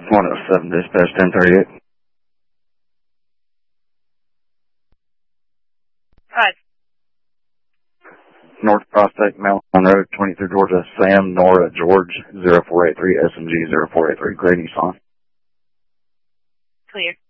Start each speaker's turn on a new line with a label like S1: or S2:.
S1: 107 dispatch 1038.
S2: 5.
S1: North Prospect, Mountain Road, 23 Georgia, Sam, Nora, George, 0483, SMG 0483, Gray Nissan.
S2: Clear.